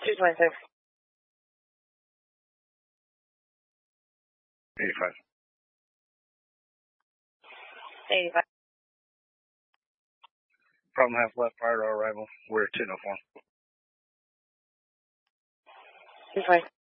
226. 85. 85. Problem half left prior to arrival. We're 1004. 220.